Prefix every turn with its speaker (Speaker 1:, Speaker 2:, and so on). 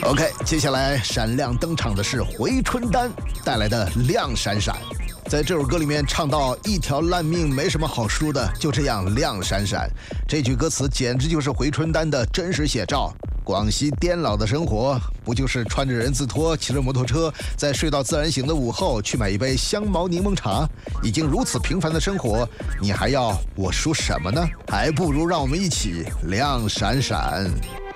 Speaker 1: OK， 接下来闪亮登场的是回春丹带来的《亮闪闪》。在这首歌里面唱到一条烂命没什么好输的，就这样亮闪闪。这句歌词简直就是回春丹的真实写照。广西滇老的生活，不就是穿着人字拖，骑着摩托车，在睡到自然醒的午后去买一杯香茅柠檬茶？已经如此平凡的生活，你还要我输什么呢？还不如让我们一起亮闪闪。